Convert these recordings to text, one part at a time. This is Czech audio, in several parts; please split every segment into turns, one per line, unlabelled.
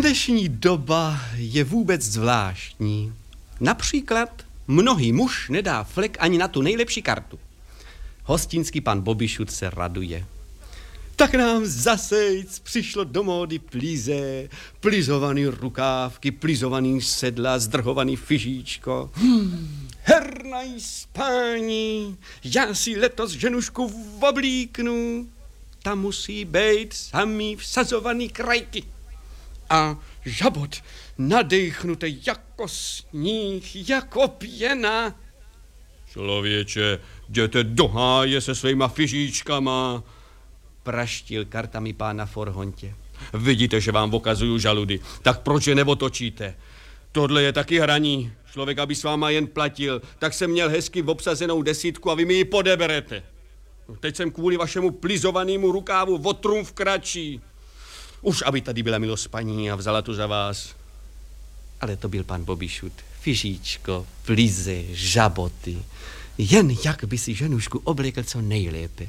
Dnešní doba je vůbec zvláštní. Například mnohý muž nedá flek ani na tu nejlepší kartu. Hostinský pan Bobišut se raduje. Tak nám zasejc přišlo do módy plíze, plizovaný rukávky, plizovaný sedla, zdrhovaný fyžíčko. Hernaj spání, já si letos ženušku oblíknu. Tam musí být samý vsazovaný krajky. A žabot nadechnutý jako sníh, jako pěna. Člověče, jděte do háje se svýma fyžíčkama, praštil kartami pána Forhontě. Vidíte, že vám okazuju žaludy, tak proč je neotočíte? Tohle je taky hraní. Člověk, aby s váma jen platil, tak jsem měl hezky obsazenou desítku a vy mi ji podeberete. Teď jsem kvůli vašemu plizovanému rukávu o trumf kratší. Už aby tady byla milost paní a vzala to za vás. Ale to byl pan Bobišut. Fyžíčko, plize, žaboty. Jen jak by si ženušku oblekl co nejlépe.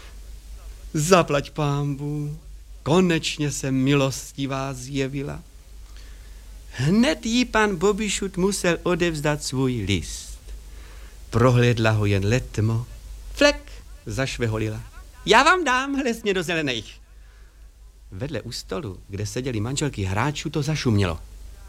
Zaplať pánbu, konečně se milostivá zjevila. Hned jí pan Bobišut musel odevzdat svůj list. Prohlédla ho jen letmo. Flek, zašveholila. Já vám dám hlesně do zelených. Vedle u stolu, kde seděli manželky hráčů, to zašumělo.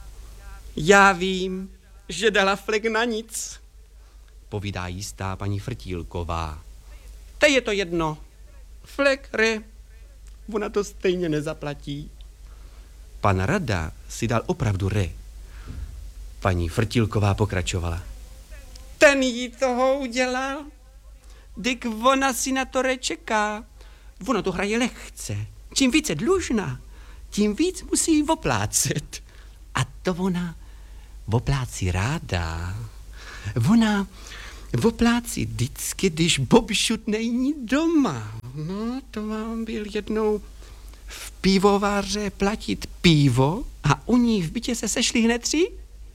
Já vím, že dala flek na nic, povídá jistá paní Frtílková. To je to jedno. Flek, re, ona to stejně nezaplatí. Pan Rada si dal opravdu re. Paní Frtílková pokračovala. Ten jí toho udělal. Dyk ona si na to re čeká. Ona to hraje lehce. Čím více dlužná, tím víc musí oplácet. A to ona oplácí ráda. Ona oplácí vždycky, když Bobišut není doma. No, to vám byl jednou v pivovaře platit pivo a u ní v bytě se sešli hned tři.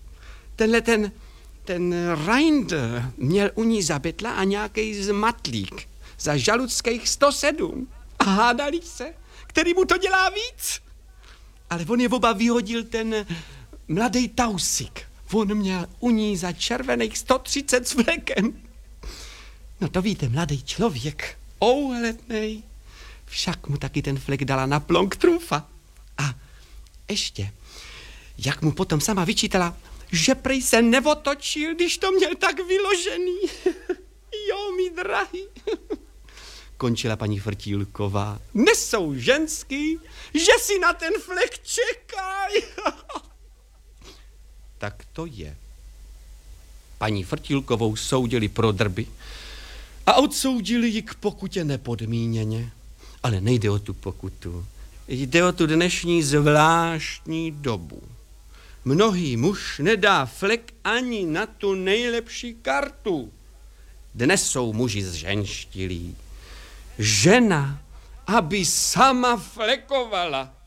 Ten Reindl měl u ní za betla a nějakej zmatlík za žaludských 107. A hádali se, který mu to dělá víc. Ale on je oba vyhodil ten mladý Tausik. On měl u ní za červených 130 s flekem. No to víte, mladý člověk, ouhlednej. Však mu taky ten flek dala na plonk trumfa. A ještě, jak mu potom sama vyčítala, že prej se neotočil, když to měl tak vyložený. Jo, mi drahý. Končila paní Frtílková. Nesou ženský, že si na ten flek čekají. Tak to je. Paní Frtílkovou soudili pro drby a odsoudili ji k pokutě nepodmíněně. Ale nejde o tu pokutu. Jde o tu dnešní zvláštní dobu. Mnohý muž nedá flek ani na tu nejlepší kartu. Dnes jsou muži zženštilí. Žena, aby sama flekovala.